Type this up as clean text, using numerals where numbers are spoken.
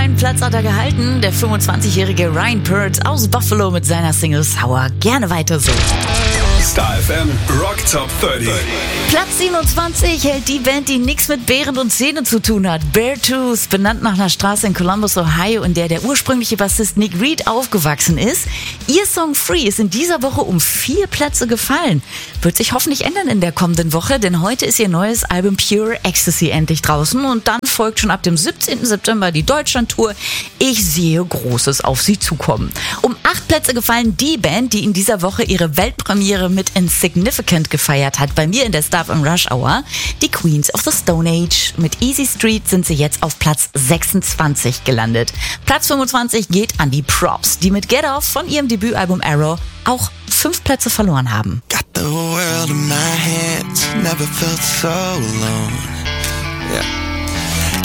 einen Platz hat er gehalten. Der 25-jährige Ryan Peart aus Buffalo mit seiner Single Sour. Gerne weiter so. Star FM Rock Top 30. Platz 27 hält die Band, die nichts mit Beeren und Zähnen zu tun hat. Beartooth, benannt nach einer Straße in Columbus, Ohio, in der ursprüngliche Bassist Nick Reed aufgewachsen ist. Ihr Song Free ist in dieser Woche um 4 Plätze gefallen. Wird sich hoffentlich ändern in der kommenden Woche, denn heute ist ihr neues Album Pure Ecstasy endlich draußen und dann folgt schon ab dem 17. September die Deutschlandtour. Ich sehe Großes auf sie zukommen. Um 8 Plätze gefallen die Band, die in dieser Woche ihre Weltpremiere mit Insignificant gefeiert hat. Bei mir in der Star im Rush Hour. Die Queens of the Stone Age. Mit Easy Street sind sie jetzt auf Platz 26 gelandet. Platz 25 geht an die Props, die mit Get Off von ihrem Debütalbum Arrow auch 5 Plätze verloren haben. Got the world in my hands, never felt so alone. Yeah.